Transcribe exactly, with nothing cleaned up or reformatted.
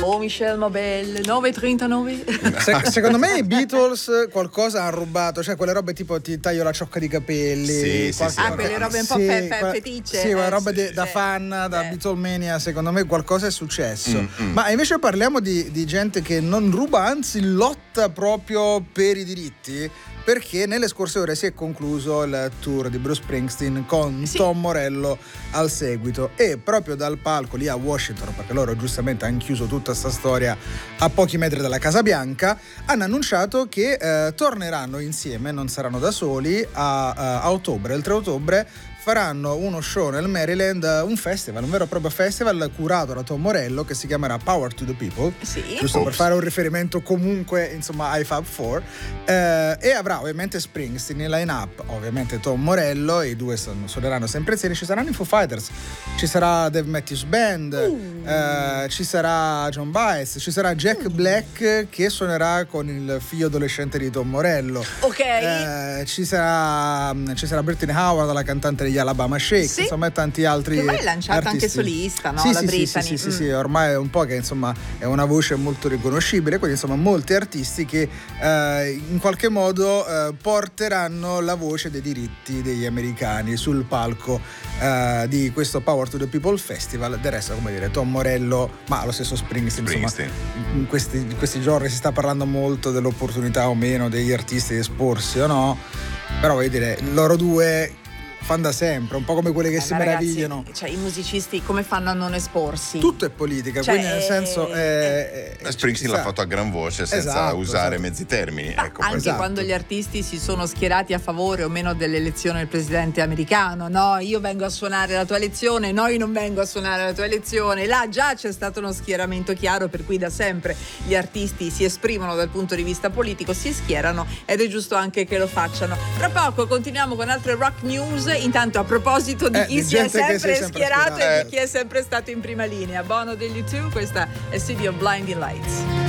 Oh, Michelle, ma belle, nove e trentanove. Se, secondo me i Beatles qualcosa hanno rubato, cioè quelle robe tipo ti taglio la ciocca di capelli. Sì, sì, sì, ah, quelle robe un po' sì, fe- fe- quella- feticce. Sì, quelle eh, robe sì, de- da sì. fan, da Eh. Beatlemania, secondo me qualcosa è successo. Mm, mm. Ma invece parliamo di, di gente che non ruba, anzi lotta proprio per i diritti. Perché nelle scorse ore si è concluso il tour di Bruce Springsteen con Sì. Tom Morello al seguito, e proprio dal palco lì a Washington, perché loro giustamente hanno chiuso tutta sta storia a pochi metri dalla Casa Bianca, hanno annunciato che eh, torneranno insieme, non saranno da soli, a, a, a ottobre, il tre ottobre faranno uno show nel Maryland, un festival, un vero e proprio festival curato da Tom Morello che si chiamerà Power to the People, Sì. giusto Ops. per fare un riferimento comunque insomma ai Fab Four, eh, e avrà ovviamente Springsteen in line up, ovviamente Tom Morello, i due son- suoneranno sempre insieme, ci saranno i Foo Fighters, ci sarà Dave Matthews Band, Uh. eh, ci sarà John Baez, ci sarà Jack Black che suonerà con il figlio adolescente di Tom Morello. Ok. Eh, ci sarà ci sarà Brittany Howard, la cantante degli Alabama Shake, Sì. insomma, e tanti altri Che ormai è lanciata artisti. anche solista, no? Sì, La sì, sì, Brittany. sì, sì, Mm. sì, ormai è un po' che insomma è una voce molto riconoscibile, quindi insomma molti artisti che eh, in qualche modo eh, porteranno la voce dei diritti degli americani sul palco eh, di questo Power to the People Festival. Del resto, come dire, Tom Morello, ma lo stesso Springsteen, Springsteen. insomma, in questi, in questi giorni si sta parlando molto dell'opportunità o meno degli artisti di esporsi o no, però voglio dire, loro due fanno da sempre, un po' come quelle che Eh, si ma ragazzi, meravigliano. cioè, i musicisti come fanno a non esporsi? Tutto è politica, Cioè, quindi nel senso eh, è, è- Springsteen ci l'ha sta. fatto a gran voce senza Esatto, usare esatto. mezzi termini. Ma Ecco, anche esatto. quando gli artisti si sono schierati a favore o meno dell'elezione del presidente americano, no, io vengo a suonare la tua elezione, no, io non vengo a suonare la tua elezione. Là già c'è stato uno schieramento chiaro, per cui da sempre gli artisti si esprimono dal punto di vista politico, si schierano, ed è giusto anche che lo facciano. Tra poco continuiamo con altre rock news. Intanto, a proposito di Eh, chi di si è gente che sempre, si è sempre schierato schierato. e di chi è sempre stato in prima linea, Bono degli U due, questa è City of Blinding Lights.